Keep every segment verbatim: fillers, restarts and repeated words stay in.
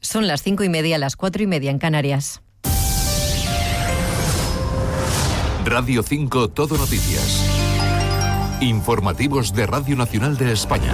Son las cinco y media, las cuatro y media en Canarias. Radio cinco Todo Noticias. Informativos de Radio Nacional de España.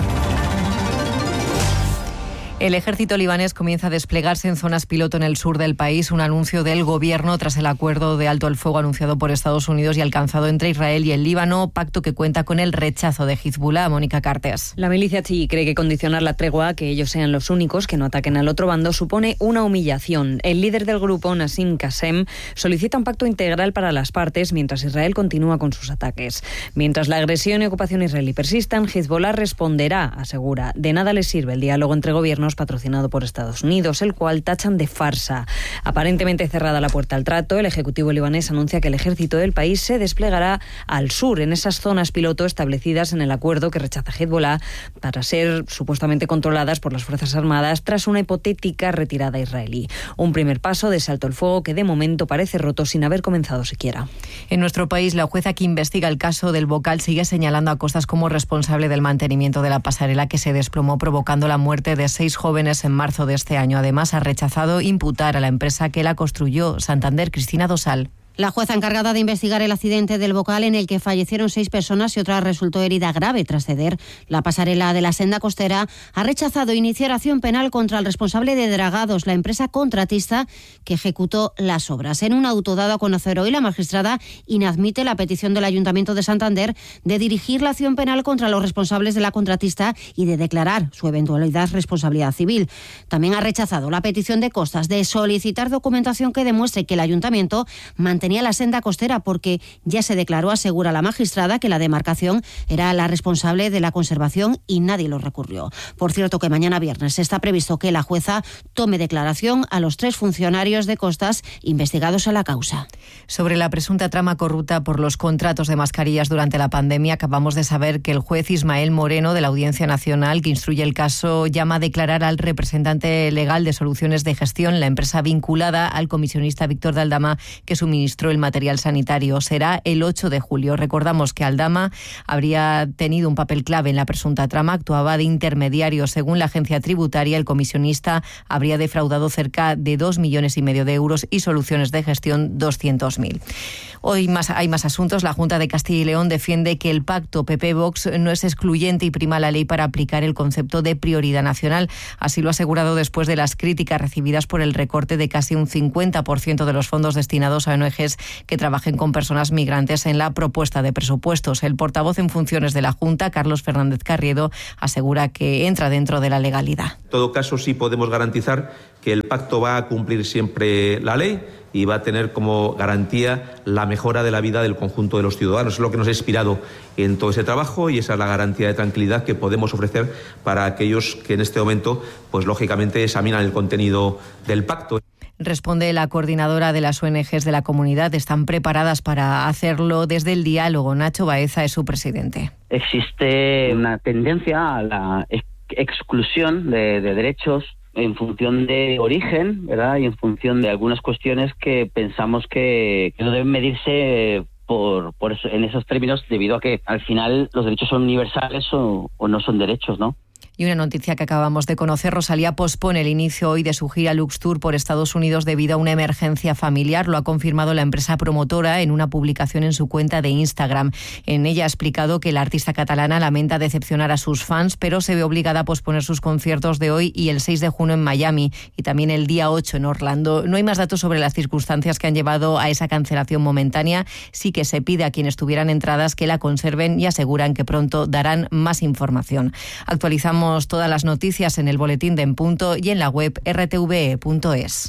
El ejército libanés comienza a desplegarse en zonas piloto en el sur del país, un anuncio del gobierno tras el acuerdo de alto el fuego anunciado por Estados Unidos y alcanzado entre Israel y el Líbano, pacto que cuenta con el rechazo de Hezbollah. Mónica Cartes. La milicia chií cree que condicionar la tregua a que ellos sean los únicos que no ataquen al otro bando supone una humillación. El líder del grupo, Nassim Qasem, solicita un pacto integral para las partes mientras Israel continúa con sus ataques. Mientras la agresión y ocupación israelí persistan, Hezbollah responderá, asegura. De nada les sirve el diálogo entre gobiernos patrocinado por Estados Unidos, el cual tachan de farsa. Aparentemente cerrada la puerta al trato, el Ejecutivo libanés anuncia que el ejército del país se desplegará al sur, en esas zonas piloto establecidas en el acuerdo que rechaza Hezbollah para ser supuestamente controladas por las Fuerzas Armadas tras una hipotética retirada israelí. Un primer paso de salto al fuego que de momento parece roto sin haber comenzado siquiera. En nuestro país, la jueza que investiga el caso del Bocal sigue señalando a Costas como responsable del mantenimiento de la pasarela que se desplomó provocando la muerte de seis jóvenes en marzo de este año. Además, ha rechazado imputar a la empresa que la construyó, Santander. Cristina Dosal. La jueza encargada de investigar el accidente del Bocal en el que fallecieron seis personas y otra resultó herida grave tras ceder la pasarela de la senda costera ha rechazado iniciar acción penal contra el responsable de Dragados, la empresa contratista que ejecutó las obras. En un auto dado a conocer hoy, la magistrada inadmite la petición del Ayuntamiento de Santander de dirigir la acción penal contra los responsables de la contratista y de declarar su eventualidad responsabilidad civil. También ha rechazado la petición de Costas de solicitar documentación que demuestre que el Ayuntamiento mantenía Tenía la senda costera porque ya se declaró, asegura la magistrada, que la demarcación era la responsable de la conservación y nadie lo recurrió. Por cierto, que mañana viernes está previsto que la jueza tome declaración a los tres funcionarios de Costas investigados en la causa. Sobre la presunta trama corrupta por los contratos de mascarillas durante la pandemia, acabamos de saber que el juez Ismael Moreno de la Audiencia Nacional, que instruye el caso, llama a declarar al representante legal de Soluciones de Gestión, la empresa vinculada al comisionista Víctor de Aldama, que suministró el material sanitario. Será el ocho de julio. Recordamos que Aldama habría tenido un papel clave en la presunta trama, actuaba de intermediario. Según la agencia tributaria, el comisionista habría defraudado cerca de dos millones y medio de euros y Soluciones de Gestión doscientos mil. Hoy más, hay más asuntos. La Junta de Castilla y León defiende que el pacto P P-Vox no es excluyente y prima la ley para aplicar el concepto de prioridad nacional. Así lo ha asegurado después de las críticas recibidas por el recorte de casi un cincuenta por ciento de los fondos destinados a O N Ges que trabajen con personas migrantes en la propuesta de presupuestos. El portavoz en funciones de la Junta, Carlos Fernández Carriedo, asegura que entra dentro de la legalidad. En todo caso, sí podemos garantizar que el pacto va a cumplir siempre la ley y va a tener como garantía la mejora de la vida del conjunto de los ciudadanos. Es lo que nos ha inspirado en todo ese trabajo y esa es la garantía de tranquilidad que podemos ofrecer para aquellos que en este momento, pues lógicamente, examinan el contenido del pacto. Responde la coordinadora de las O N Ges de la comunidad. Están preparadas para hacerlo desde el diálogo. Nacho Baeza es su presidente. Existe una tendencia a la ex- exclusión de, de derechos en función de origen, ¿verdad? Y en función de algunas cuestiones que pensamos que, que no deben medirse por, por eso, en esos términos, debido a que al final los derechos son universales o, o no son derechos, ¿no? Y una noticia que acabamos de conocer, Rosalía pospone el inicio hoy de su gira Lux Tour por Estados Unidos debido a una emergencia familiar. Lo ha confirmado la empresa promotora en una publicación en su cuenta de Instagram. En ella ha explicado que la artista catalana lamenta decepcionar a sus fans, pero se ve obligada a posponer sus conciertos de hoy y el seis de junio en Miami y también el día ocho en Orlando. No hay más datos sobre las circunstancias que han llevado a esa cancelación momentánea. Sí que se pide a quienes tuvieran entradas que la conserven y aseguran que pronto darán más información. Actualizamos todas las noticias en el boletín de En Punto y en la web r t v e punto es.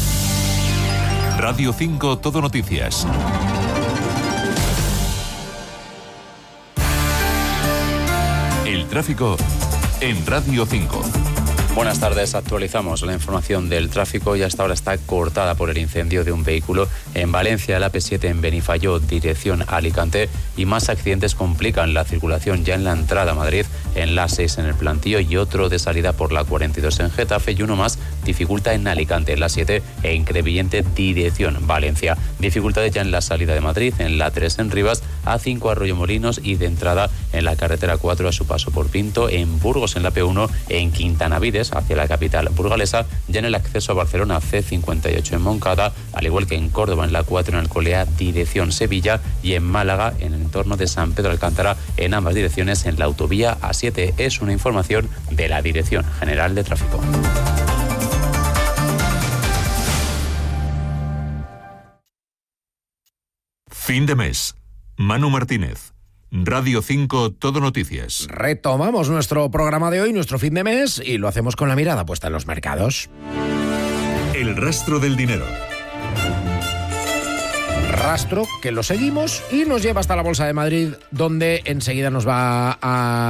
Radio cinco Todo Noticias. El tráfico en Radio cinco. Buenas tardes, actualizamos la información del tráfico y hasta ahora está cortada por el incendio de un vehículo en Valencia, la A P siete en Benifayó, dirección Alicante, y más accidentes complican la circulación ya en la entrada a Madrid, en la A seis en el Plantío y otro de salida por la cuarenta y dos en Getafe y uno más dificulta en Alicante, en la A siete e en Crevillente, dirección Valencia. Dificultades ya en la salida de Madrid, en la A tres en Rivas, A cinco Arroyomolinos y de entrada en la carretera cuatro a su paso por Pinto, en Burgos en la P uno, en Quintanavides tres hacia la capital burgalesa, ya en el acceso a Barcelona C cincuenta y ocho en Moncada, al igual que en Córdoba en la cuatro en Alcolea dirección Sevilla y en Málaga en el entorno de San Pedro Alcántara en ambas direcciones en la autovía A siete. Es una información de la Dirección General de Tráfico. Fin de mes. Manu Martínez. Radio cinco Todo Noticias. Retomamos nuestro programa de hoy, nuestro fin de mes, y lo hacemos con la mirada puesta en los mercados. El rastro del dinero. Rastro que lo seguimos y nos lleva hasta la Bolsa de Madrid, donde enseguida nos va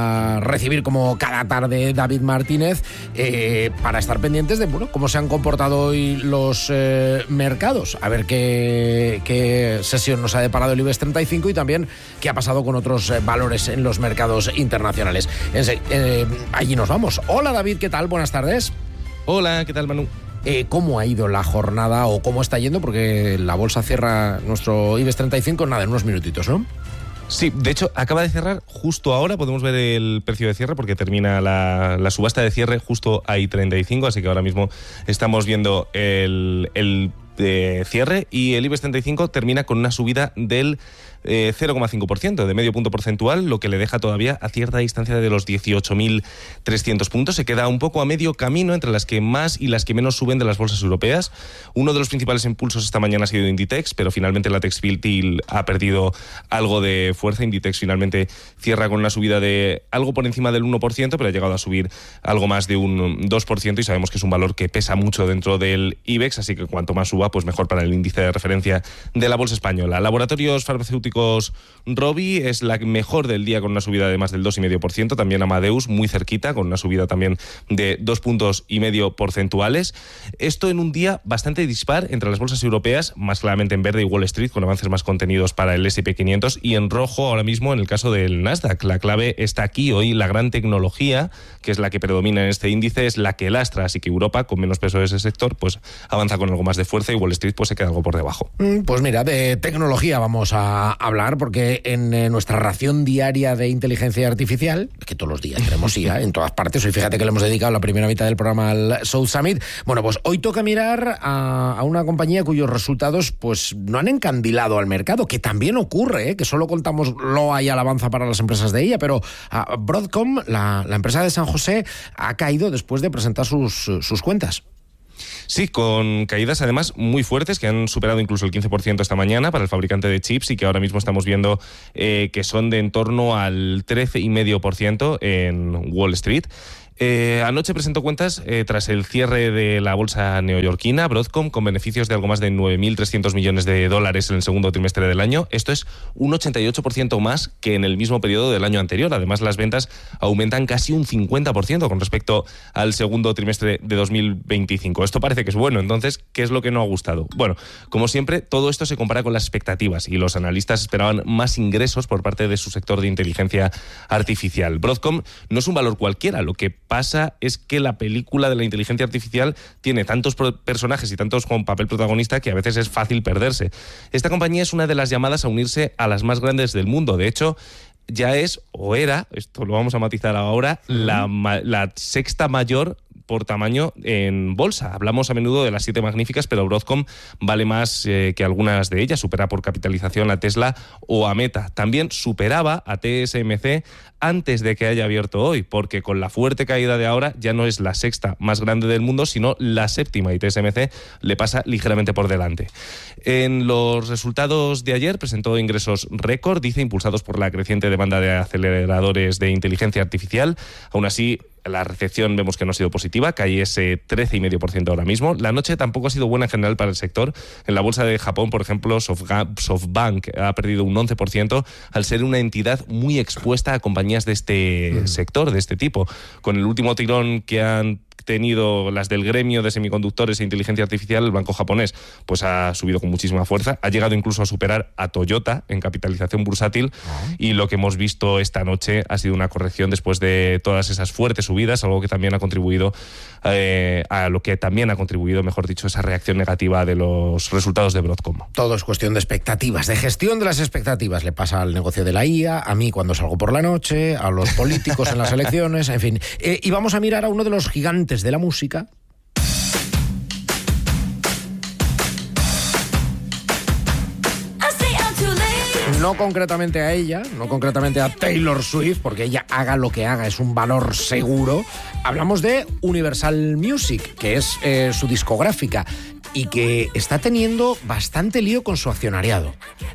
a recibir, como cada tarde, David Martínez, eh, para estar pendientes de bueno, cómo se han comportado hoy los eh, mercados, a ver qué, qué sesión nos ha deparado el IBEX treinta y cinco y también qué ha pasado con otros eh, valores en los mercados internacionales. Ense- eh, allí nos vamos. Hola David, ¿qué tal? Buenas tardes. Hola, ¿qué tal, Manu? Eh, ¿Cómo ha ido la jornada o cómo está yendo? Porque la bolsa cierra nuestro IBEX treinta y cinco en nada, en unos minutitos, ¿no? Sí, de hecho, acaba de cerrar justo ahora. Podemos ver el precio de cierre porque termina la, la subasta de cierre justo a I treinta y cinco, así que ahora mismo estamos viendo el, el de cierre y el IBEX treinta y cinco termina con una subida del eh, cero coma cinco por ciento, de medio punto porcentual, lo que le deja todavía a cierta distancia de los dieciocho mil trescientos puntos. Se queda un poco a medio camino entre las que más y las que menos suben de las bolsas europeas. Uno de los principales impulsos esta mañana ha sido Inditex, pero finalmente la textil ha perdido algo de fuerza. Inditex finalmente cierra con una subida de algo por encima del uno por ciento, pero ha llegado a subir algo más de un dos por ciento y sabemos que es un valor que pesa mucho dentro del IBEX, así que cuanto más suba, pues mejor para el índice de referencia de la bolsa española. Laboratorios Farmacéuticos Rovi es la mejor del día con una subida de más del dos coma cinco por ciento, también Amadeus muy cerquita con una subida también de dos puntos y medio porcentuales. Esto en un día bastante dispar entre las bolsas europeas, más claramente en verde y Wall Street, con avances más contenidos para el ese and pe quinientos, y en rojo ahora mismo en el caso del Nasdaq. La clave está aquí hoy, la gran tecnología, que es la que predomina en este índice, es la que lastra, así que Europa, con menos peso de ese sector, pues avanza con algo más de fuerza y Wall Street pues se queda algo por debajo. Pues mira, de tecnología vamos a hablar, porque en eh, nuestra ración diaria de inteligencia artificial, que todos los días tenemos I A en todas partes, hoy fíjate que le hemos dedicado la primera mitad del programa al South Summit, bueno, pues hoy toca mirar a, a una compañía cuyos resultados pues no han encandilado al mercado, que también ocurre, ¿eh? Que solo contamos loa y alabanza para las empresas de I A, pero uh, Broadcom, la, la empresa de San José, ha caído después de presentar sus, sus cuentas. Sí, con caídas además muy fuertes que han superado incluso el quince por ciento esta mañana para el fabricante de chips y que ahora mismo estamos viendo eh, que son de en torno al trece coma cinco por ciento en Wall Street. Eh, anoche presentó cuentas eh, tras el cierre de la bolsa neoyorquina, Broadcom, con beneficios de algo más de nueve mil trescientos millones de dólares en el segundo trimestre del año. Esto es un ochenta y ocho por ciento más que en el mismo periodo del año anterior. Además, las ventas aumentan casi un cincuenta por ciento con respecto al segundo trimestre de dos mil veinticinco. Esto parece que es bueno. Entonces, ¿qué es lo que no ha gustado? Bueno, como siempre, todo esto se compara con las expectativas y los analistas esperaban más ingresos por parte de su sector de inteligencia artificial. Broadcom no es un valor cualquiera. Lo que pasa es que la película de la inteligencia artificial tiene tantos personajes y tantos con papel protagonista que a veces es fácil perderse. Esta compañía es una de las llamadas a unirse a las más grandes del mundo. De hecho, ya es, o era, esto lo vamos a matizar ahora, la, la sexta mayor por tamaño en bolsa. Hablamos a menudo de las siete magníficas, pero Broadcom vale más eh, que algunas de ellas. Supera por capitalización a Tesla o a Meta. También superaba a T S M C antes de que haya abierto hoy, porque con la fuerte caída de ahora ya no es la sexta más grande del mundo, sino la séptima, y T S M C le pasa ligeramente por delante. En los resultados de ayer presentó ingresos récord, dice, impulsados por la creciente demanda de aceleradores de inteligencia artificial. Aún así, la recepción vemos que no ha sido positiva, cae ese trece coma cinco por ciento ahora mismo. La noche tampoco ha sido buena en general para el sector. En la bolsa de Japón, por ejemplo, SoftBank ha perdido un once por ciento al ser una entidad muy expuesta a compañías de este mm. sector, de este tipo. Con el último tirón que han tenido las del gremio de semiconductores e inteligencia artificial, el banco japonés pues ha subido con muchísima fuerza, ha llegado incluso a superar a Toyota en capitalización bursátil, uh-huh. y lo que hemos visto esta noche ha sido una corrección después de todas esas fuertes subidas, algo que también ha contribuido eh, a lo que también ha contribuido, mejor dicho, esa reacción negativa de los resultados de Broadcom. Todo es cuestión de expectativas, de gestión de las expectativas. Le pasa al negocio de la I A, a mí cuando salgo por la noche, a los políticos en las elecciones, en fin. Eh, y vamos a mirar a uno de los gigantes amantes de la música. No concretamente a ella, no concretamente a Taylor Swift, porque ella haga lo que haga, es un valor seguro. Hablamos de Universal Music, que es eh, su discográfica, y que está teniendo bastante lío con su accionariado.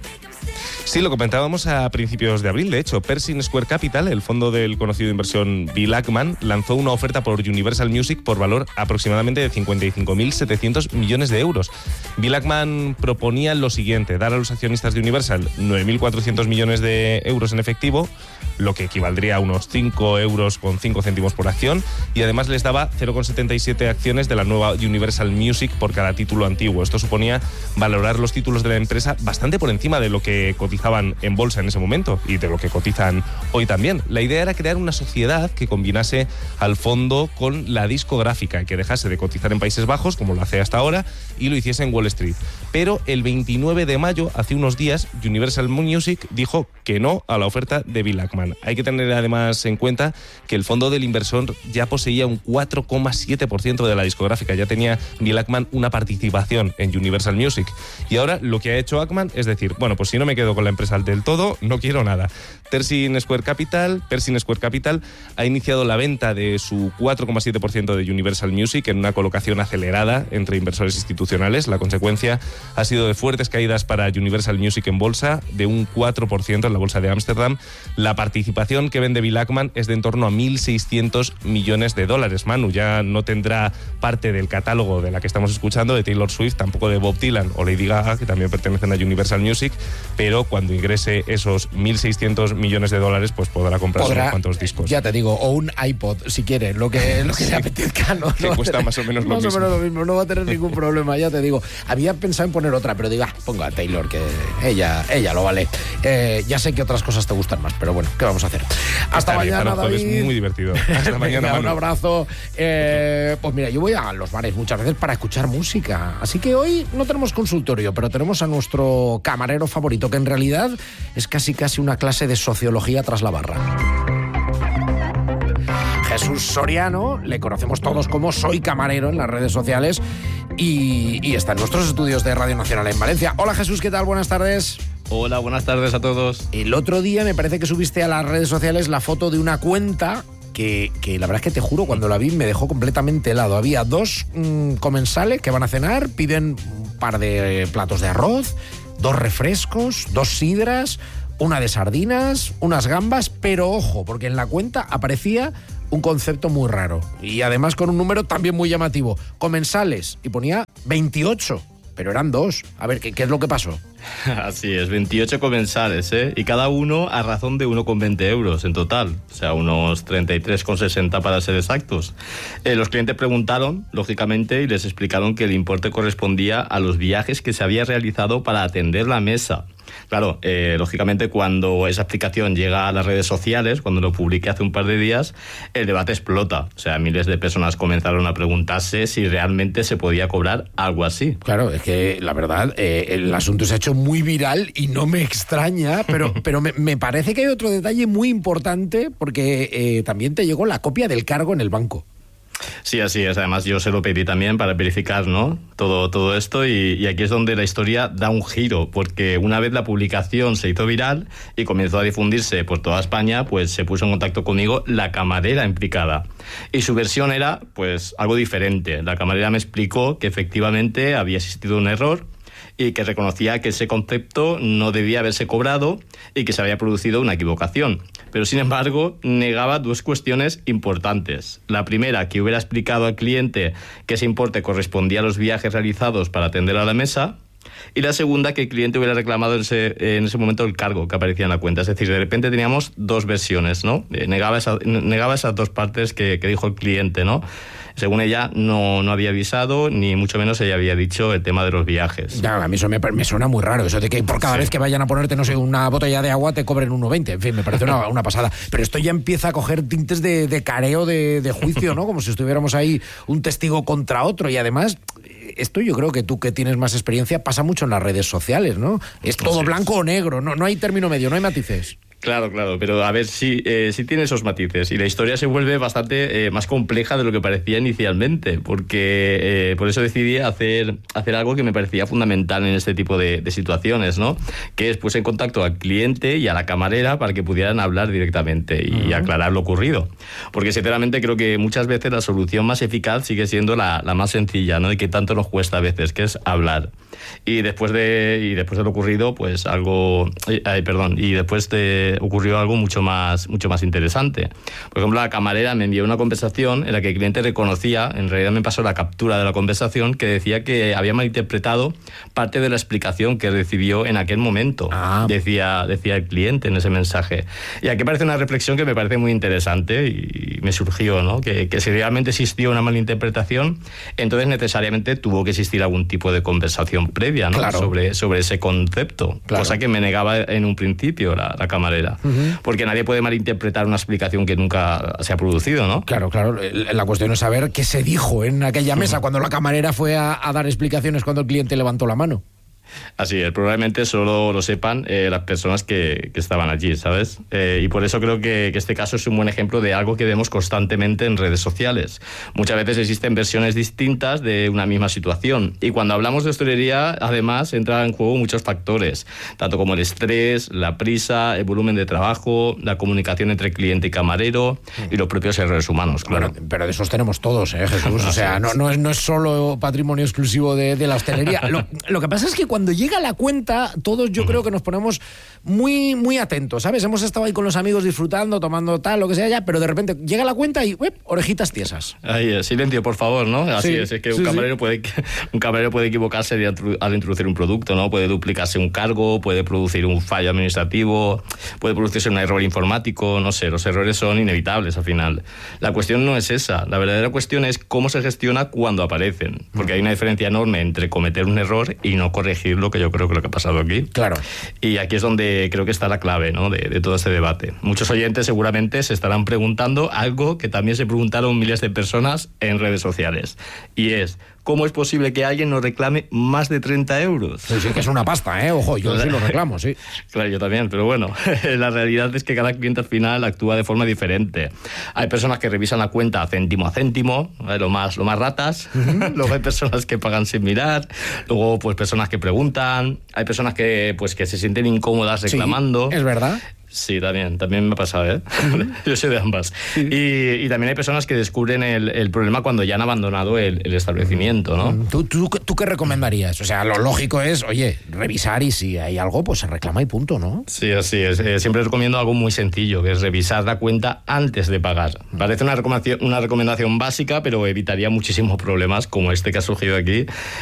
Sí, lo comentábamos a principios de abril. De hecho, Pershing Square Capital, el fondo del conocido de inversión Bill Ackman, lanzó una oferta por Universal Music por valor aproximadamente de cincuenta y cinco mil setecientos millones de euros. Bill Ackman proponía lo siguiente: dar a los accionistas de Universal nueve mil cuatrocientos millones de euros en efectivo, lo que equivaldría a unos cinco euros con cinco céntimos por acción, y además les daba cero coma setenta y siete acciones de la nueva Universal Music por cada título antiguo. Esto suponía valorar los títulos de la empresa bastante por encima de lo que cotizaban en bolsa en ese momento y de lo que cotizan hoy también. La idea era crear una sociedad que combinase al fondo con la discográfica, que dejase de cotizar en Países Bajos, como lo hace hasta ahora, y lo hiciese en Wall Street. Pero el veintinueve de mayo, hace unos días, Universal Music dijo que no a la oferta de Bill Ackman. Hay que tener además en cuenta que el fondo del inversor ya poseía un cuatro coma siete por ciento de la discográfica. Ya tenía Bill Ackman una participación en Universal Music. Y ahora lo que ha hecho Ackman es decir, bueno, pues si no me quedo con la empresa del todo, no quiero nada. Pershing Square Capital, Pershing Square Capital ha iniciado la venta de su cuatro coma siete por ciento de Universal Music en una colocación acelerada entre inversores institucionales. La consecuencia ha sido de fuertes caídas para Universal Music en bolsa, de un cuatro por ciento en la bolsa de Ámsterdam. La participación que vende Bill Ackman es de en torno a mil seiscientos millones de dólares. Manu ya no tendrá parte del catálogo de la que estamos escuchando, de Taylor Swift, tampoco de Bob Dylan o Lady Gaga, que también pertenecen a Universal Music, pero cuando ingrese esos mil seiscientos millones de dólares, pues podrá comprar unos cuantos discos. Ya te digo, o un iPod, si quiere, lo que, lo que le apetezca. No, que no cuesta tener, más o menos lo más mismo. o menos lo mismo, no va a tener ningún problema, ya te digo. Había pensado en poner otra, pero digo, ah, pongo a Taylor, que ella, ella lo vale. Eh, ya sé que otras cosas te gustan más, pero bueno, ¿qué vamos a hacer? Hasta Está mañana, bien, David. Es muy divertido. Hasta mañana, Venga, Manu. un abrazo. Eh, pues mira, yo voy a los bares muchas veces para escuchar música, así que hoy no tenemos consultorio, pero tenemos a nuestro camarero favorito, que en realidad es casi casi una clase de sociología tras la barra. Jesús Soriano, le conocemos todos como Soy Camarero en las redes sociales y, y está en nuestros estudios de Radio Nacional en Valencia. Hola Jesús, ¿qué tal? Buenas tardes. Hola, buenas tardes a todos. El otro día me parece que subiste a las redes sociales la foto de una cuenta que, que la verdad es que te juro, cuando la vi me dejó completamente helado. Había dos mmm, comensales que van a cenar, piden un par de platos de arroz, dos refrescos, dos sidras, una de sardinas, unas gambas, pero ojo, porque en la cuenta aparecía un concepto muy raro y además con un número también muy llamativo. Comensales, y ponía veintiocho, pero eran dos. A ver, ¿qué, qué es lo que pasó? Así es, veintiocho comensales, ¿eh? Y cada uno a razón de uno coma veinte euros en total, o sea, unos treinta y tres coma sesenta para ser exactos. Eh, los clientes preguntaron, lógicamente, y les explicaron que el importe correspondía a los viajes que se había realizado para atender la mesa. Claro, eh, lógicamente cuando esa aplicación llega a las redes sociales, cuando lo publiqué hace un par de días, el debate explota. O sea, miles de personas comenzaron a preguntarse si realmente se podía cobrar algo así. Claro, es que la verdad, eh, el asunto se ha hecho muy viral y no me extraña, pero, pero me, me parece que hay otro detalle muy importante porque eh, también te llegó la copia del cargo en el banco. Sí, así es. Además, yo se lo pedí también para verificar, ¿no? Todo, todo esto y, y aquí es donde la historia da un giro, porque una vez la publicación se hizo viral y comenzó a difundirse por toda España, pues se puso en contacto conmigo la camarera implicada. Y su versión era, pues, algo diferente. La camarera me explicó que efectivamente había existido un error y que reconocía que ese concepto no debía haberse cobrado y que se había producido una equivocación. Pero, sin embargo, negaba dos cuestiones importantes. La primera, que hubiera explicado al cliente que ese importe correspondía a los viajes realizados para atender a la mesa. Y la segunda, que el cliente hubiera reclamado en ese, en ese momento el cargo que aparecía en la cuenta. Es decir, de repente teníamos dos versiones, ¿no? Eh, negaba, esa, negaba esas dos partes que, que dijo el cliente, ¿no? Según ella, no, no había avisado, ni mucho menos ella había dicho el tema de los viajes. Ya, a mí eso me, me suena muy raro, eso de que por cada sí. vez que vayan a ponerte, no sé, una botella de agua te cobren uno veinte. En fin, me parece una, una pasada. Pero esto ya empieza a coger tintes de, de careo de, de juicio, ¿no? Como si estuviéramos ahí un testigo contra otro. Y además, esto yo creo que tú que tienes más experiencia pasa mucho en las redes sociales, ¿no? Es todo sí. blanco o negro, no, no hay término medio, no hay matices. Claro, claro, pero a ver si, eh, si tiene esos matices y la historia se vuelve bastante eh, más compleja de lo que parecía inicialmente, porque eh, por eso decidí hacer, hacer algo que me parecía fundamental en este tipo de, de situaciones, ¿no? Que es puse en contacto al cliente y a la camarera para que pudieran hablar directamente y uh-huh. aclarar lo ocurrido. Porque sinceramente creo que muchas veces la solución más eficaz sigue siendo la, la más sencilla, ¿no? Y que tanto nos cuesta a veces, que es hablar. Y después de, y después de lo ocurrido, pues algo... Ay, perdón, y después de... ocurrió algo mucho más, mucho más interesante. Por ejemplo, la camarera me envió una conversación en la que el cliente reconocía, en realidad me pasó la captura de la conversación, que decía que había malinterpretado parte de la explicación que recibió en aquel momento, ah. decía, decía el cliente en ese mensaje. Y aquí parece una reflexión que me parece muy interesante y me surgió, ¿no? Que, que si realmente existió una malinterpretación, entonces necesariamente tuvo que existir algún tipo de conversación previa, ¿no? Claro. sobre, sobre ese concepto, claro. cosa que me negaba en un principio la, la camarera. Uh-huh. Porque nadie puede malinterpretar una explicación que nunca se ha producido, ¿no? Claro, claro. La cuestión es saber qué se dijo en aquella mesa uh-huh. cuando la camarera fue a, a dar explicaciones cuando el cliente levantó la mano. Así es, probablemente solo lo sepan eh, las personas que, que estaban allí, ¿sabes? Eh, y por eso creo que, que este caso es un buen ejemplo de algo que vemos constantemente en redes sociales. Muchas veces existen versiones distintas de una misma situación. Y cuando hablamos de hostelería, además, entran en juego muchos factores, tanto como el estrés, la prisa, el volumen de trabajo, la comunicación entre cliente y camarero y los propios errores humanos, claro. Bueno, pero de esos tenemos todos, ¿eh, Jesús? O sea, no, no, es, no es solo patrimonio exclusivo de, de la hostelería. Lo, lo que pasa es que cuando Cuando llega la cuenta, todos yo creo que nos ponemos muy, muy atentos, ¿sabes? Hemos estado ahí con los amigos disfrutando, tomando tal, lo que sea ya, pero de repente llega la cuenta y ¡uep! Orejitas tiesas. Ahí, silencio, por favor, ¿no? Así sí, es, es que sí, un camarero sí. puede un camarero puede equivocarse al introducir un producto, ¿no? Puede duplicarse un cargo, puede producir un fallo administrativo, puede producirse un error informático, no sé, los errores son inevitables al final. La cuestión no es esa, la verdadera cuestión es cómo se gestiona cuando aparecen, porque hay una diferencia enorme entre cometer un error y no corregir lo que yo creo que lo que ha pasado aquí. Claro. Y aquí es donde creo que está la clave, ¿no? de, de todo este debate. Muchos oyentes seguramente se estarán preguntando algo que también se preguntaron miles de personas en redes sociales. Y es, ¿cómo es posible que alguien nos reclame más de treinta euros? Sí, sí, que es una pasta, ¿eh? Ojo, yo sí lo reclamo, sí. Claro, yo también, pero bueno, la realidad es que cada cliente al final actúa de forma diferente. Hay personas que revisan la cuenta céntimo a céntimo, lo más, lo más ratas. Uh-huh. Luego hay personas que pagan sin mirar. Luego, pues, personas que preguntan. Hay personas que, pues, que se sienten incómodas reclamando. Sí, es verdad. Sí, también, también me ha pasado, ¿eh? Uh-huh. Yo soy de ambas. Sí. Y, y también hay personas que descubren el, el problema cuando ya han abandonado el, el establecimiento, ¿no? ¿Tú, tú, ¿Tú qué recomendarías? O sea, lo lógico es, oye, revisar y si hay algo, pues se reclama y punto, ¿no? Sí, así es. Eh, siempre recomiendo algo muy sencillo, que es revisar la cuenta antes de pagar. Parece una recomendación, una recomendación básica, pero evitaría muchísimos problemas, como este que ha surgido aquí.